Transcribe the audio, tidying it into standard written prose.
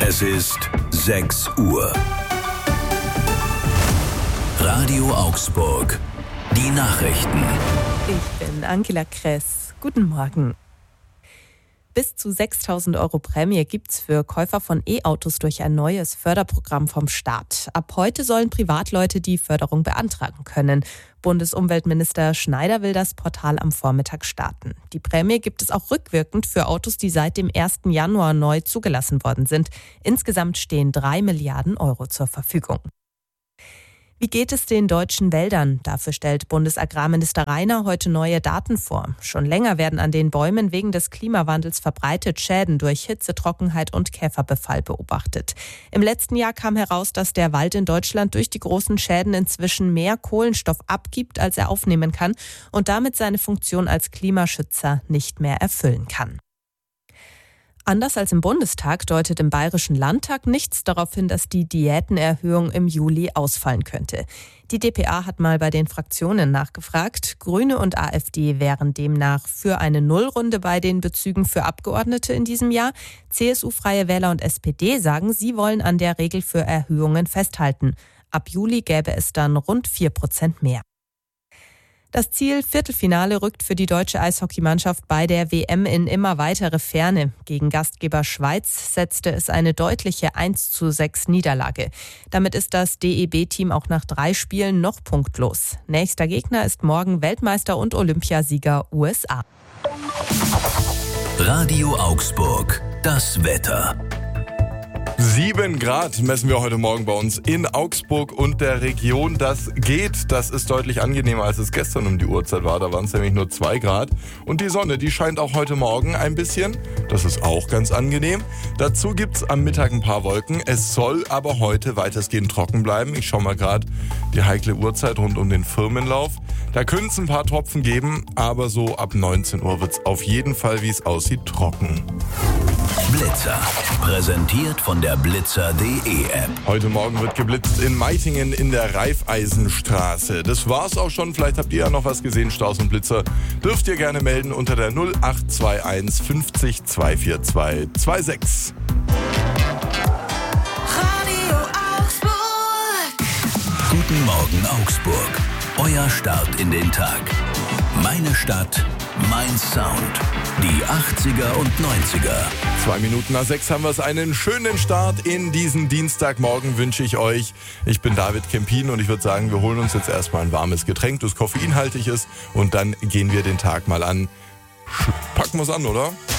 Es ist 6 Uhr. Radio Augsburg. Die Nachrichten. Ich bin Angela Kress. Guten Morgen. Bis zu 6.000 € Prämie gibt's für Käufer von E-Autos durch ein neues Förderprogramm vom Staat. Ab heute sollen Privatleute die Förderung beantragen können. Bundesumweltminister Schneider will das Portal am Vormittag starten. Die Prämie gibt es auch rückwirkend für Autos, die seit dem 1. Januar neu zugelassen worden sind. Insgesamt stehen 3 Milliarden € zur Verfügung. Wie geht es den deutschen Wäldern? Dafür stellt Bundesagrarminister Rainer heute neue Daten vor. Schon länger werden an den Bäumen wegen des Klimawandels verbreitet Schäden durch Hitze, Trockenheit und Käferbefall beobachtet. Im letzten Jahr kam heraus, dass der Wald in Deutschland durch die großen Schäden inzwischen mehr Kohlenstoff abgibt, als er aufnehmen kann und damit seine Funktion als Klimaschützer nicht mehr erfüllen kann. Anders als im Bundestag deutet im Bayerischen Landtag nichts darauf hin, dass die Diätenerhöhung im Juli ausfallen könnte. Die dpa hat mal bei den Fraktionen nachgefragt. Grüne und AfD wären demnach für eine Nullrunde bei den Bezügen für Abgeordnete in diesem Jahr. CSU, Freie Wähler und SPD sagen, sie wollen an der Regel für Erhöhungen festhalten. Ab Juli gäbe es dann rund 4% mehr. Das Ziel Viertelfinale rückt für die deutsche Eishockeymannschaft bei der WM in immer weitere Ferne. Gegen Gastgeber Schweiz setzte es eine deutliche 1:6 Niederlage. Damit ist das DEB-Team auch nach 3 Spielen noch punktlos. Nächster Gegner ist morgen Weltmeister und Olympiasieger USA. Radio Augsburg. Das Wetter. 7 Grad messen wir heute Morgen bei uns in Augsburg und der Region. Das geht, das ist deutlich angenehmer, als es gestern um die Uhrzeit war. Da waren es nämlich nur 2 Grad. Und die Sonne, die scheint auch heute Morgen ein bisschen. Das ist auch ganz angenehm. Dazu gibt's am Mittag ein paar Wolken. Es soll aber heute weitestgehend trocken bleiben. Ich schaue mal gerade die heikle Uhrzeit rund um den Firmenlauf. Da können es ein paar Tropfen geben, aber so ab 19 Uhr wird's auf jeden Fall, wie es aussieht, trocken. Blitzer. Präsentiert von der Blitzer.de App. Heute Morgen wird geblitzt in Meitingen in der Raiffeisenstraße. Das war's auch schon. Vielleicht habt ihr ja noch was gesehen. Staus und Blitzer dürft ihr gerne melden unter der 0821 50 242 26. Radio Augsburg. Guten Morgen Augsburg. Euer Start in den Tag. Meine Stadt, mein Sound. Die 80er und 90er. 2 Minuten nach 6 haben wir es. Einen schönen Start in diesen Dienstagmorgen wünsche ich euch. Ich bin David Kempin und ich würde sagen, wir holen uns jetzt erstmal ein warmes Getränk, das koffeinhaltig ist, und dann gehen wir den Tag mal an. Packen wir es an, oder?